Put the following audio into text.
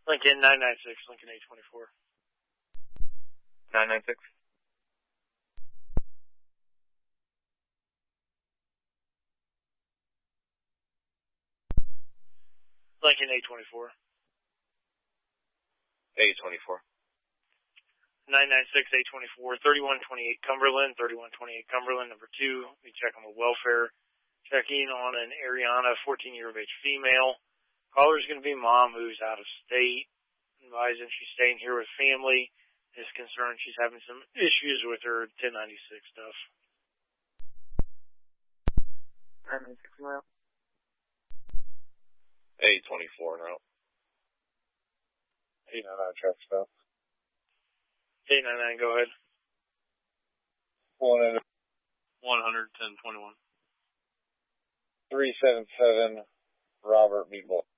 Lincoln 996, Lincoln 824. 996. Lincoln 824. 824. 996, 824, 3128 Cumberland, 3128 Cumberland, number 2. We check on the welfare. Checking on an Ariana, 14-year of age female. Caller's going to be mom who's out of state. Advising she's staying here with family. Is concerned she's having some issues with her 1096 stuff. 996 now. 824 now. 899 traffic stop. 899, go ahead. 100, 11021. 377 Robert B. Boyd.